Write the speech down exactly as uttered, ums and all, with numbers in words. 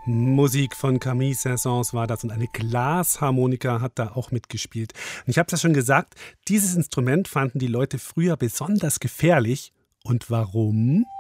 Musik von Camille Saint-Saëns war das und eine Glasharmonika hat da auch mitgespielt. Und ich habe es ja schon gesagt, dieses Instrument fanden die Leute früher besonders gefährlich. Und warum?